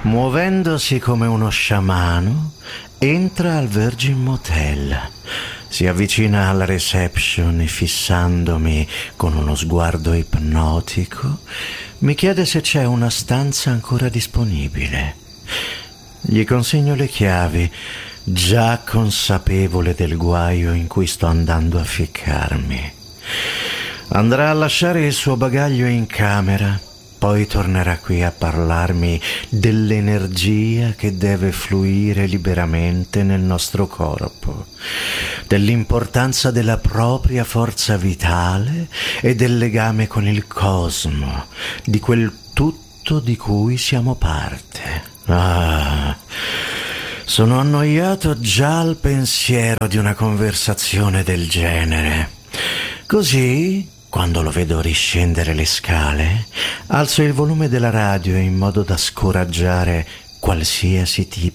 Muovendosi come uno sciamano, entra al Virgin Motel. Si avvicina alla reception e, fissandomi con uno sguardo ipnotico, mi chiede se c'è una stanza ancora disponibile. Gli consegno le chiavi, già consapevole del guaio in cui sto andando a ficcarmi. Andrà a lasciare il suo bagaglio in camera, poi tornerà qui a parlarmi dell'energia che deve fluire liberamente nel nostro corpo, dell'importanza della propria forza vitale e del legame con il cosmo, di quel tutto di cui siamo parte. Sono annoiato già al pensiero di una conversazione del genere. Così, quando lo vedo riscendere le scale, alzo il volume della radio in modo da scoraggiare qualsiasi tipo